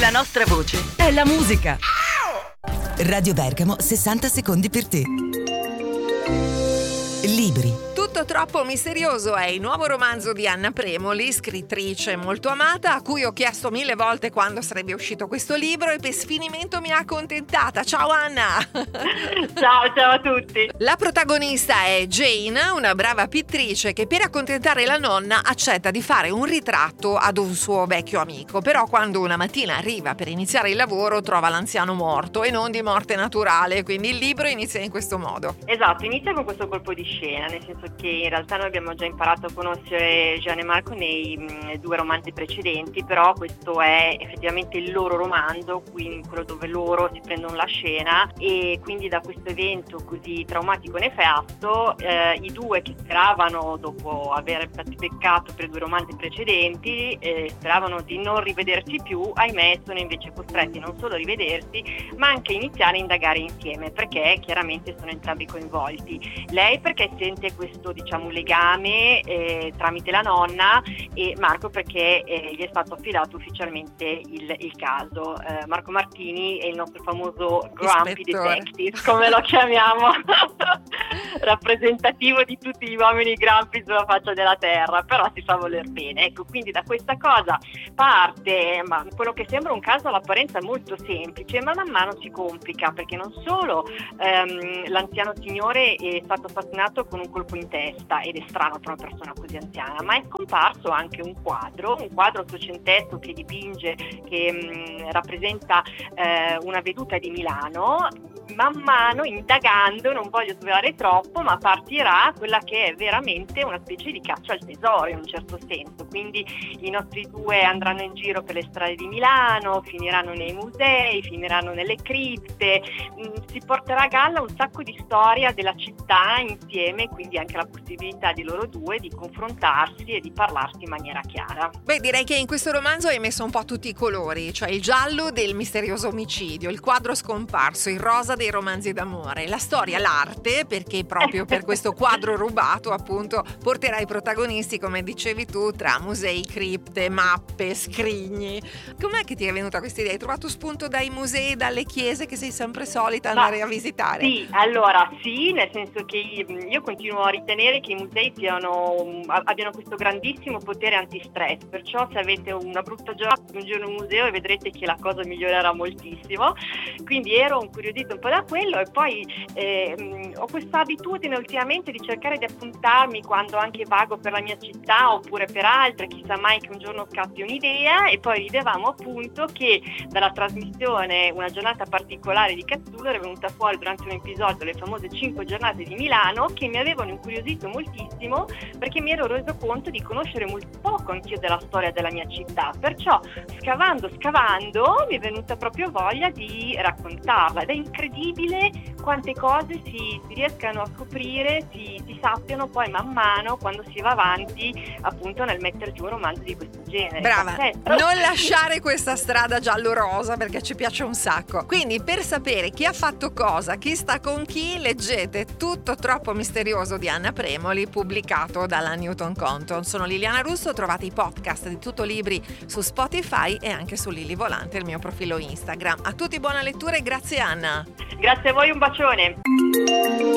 La nostra voce è la musica. Radio Bergamo, 60 secondi per te. Libri. Tutto troppo misterioso è il nuovo romanzo di Anna Premoli, scrittrice molto amata, a cui ho chiesto 1000 volte quando sarebbe uscito questo libro e per sfinimento mi ha accontentata. Ciao Anna! Ciao a tutti! La protagonista è Jane, una brava pittrice che per accontentare la nonna accetta di fare un ritratto ad un suo vecchio amico, però quando una mattina arriva per iniziare il lavoro trova l'anziano morto e non di morte naturale, quindi il libro inizia in questo modo. Esatto, inizia con questo colpo di scena, nel senso che in realtà noi abbiamo già imparato a conoscere Jeanne e Marco nei due romanzi precedenti, però questo è effettivamente il loro romanzo, quindi quello dove loro si prendono la scena, e quindi da questo evento così traumatico e nefasto i due che speravano, dopo aver peccato per i due romanzi precedenti, speravano di non rivedersi più, ahimè sono invece costretti non solo a rivedersi ma anche a iniziare a indagare insieme, perché chiaramente sono entrambi coinvolti. Lei perché sente questo legame tramite la nonna, e Marco perché gli è stato affidato ufficialmente il caso. Marco Martini è il nostro famoso Grumpy Detective, come lo chiamiamo, rappresentativo di tutti gli uomini grumpy sulla faccia della terra, però si fa voler bene. Ecco, quindi da questa cosa parte, ma quello che sembra un caso all'apparenza molto semplice, ma man mano si complica, perché non solo l'anziano signore è stato assassinato con un colpo in testa, ed è strano per una persona così anziana, ma è scomparso anche un quadro ottocentesco che dipinge, che rappresenta una veduta di Milano. Man mano, indagando, non voglio svelare troppo, ma partirà quella che è veramente una specie di caccia al tesoro in un certo senso. Quindi i nostri due andranno in giro per le strade di Milano, finiranno nei musei, finiranno nelle cripte, si porterà a galla un sacco di storia della città insieme, quindi anche la possibilità di loro due di confrontarsi e di parlarsi in maniera chiara. Beh, direi che in questo romanzo hai messo un po' tutti i colori, cioè il giallo del misterioso omicidio, il quadro scomparso, il rosa dei romanzi d'amore, la storia, l'arte, perché proprio per questo quadro rubato appunto porterà i protagonisti, come dicevi tu, tra musei, cripte, mappe, scrigni. Com'è che ti è venuta questa idea? Hai trovato spunto dai musei, dalle chiese che sei sempre solita andare a visitare? Sì, allora sì, nel senso che io continuo a ritenere che i musei abbiano questo grandissimo potere antistress, perciò se avete una brutta giornata, un giorno in un museo e vedrete che la cosa migliorerà moltissimo. Quindi ero incuriosita un po' da quello, e poi ho questa abitudine ultimamente di cercare di appuntarmi quando anche vago per la mia città oppure per altre, chissà mai che un giorno scappi un'idea. E poi ridevamo appunto che dalla trasmissione Una giornata particolare di Cthulhu era venuta fuori durante un episodio le famose 5 giornate di Milano, che mi avevano incuriosito moltissimo, perché mi ero reso conto di conoscere molto poco anch'io della storia della mia città, perciò scavando mi è venuta proprio voglia di raccontarla, ed è incredibile quante cose si riescano a scoprire, si sappiano poi man mano quando si va avanti appunto nel mettere giù un romanzo di questo genere. Brava, non lasciare questa strada giallo-rosa perché ci piace un sacco. Quindi per sapere chi ha fatto cosa, chi sta con chi, leggete Tutto troppo misterioso di Anna Premoli, pubblicato dalla Newton Compton. Sono Liliana Russo, trovate i podcast di Tutto Libri su Spotify e anche su Lili Volante, il mio profilo Instagram. A tutti buona lettura e grazie Anna. Grazie a voi, un bacione.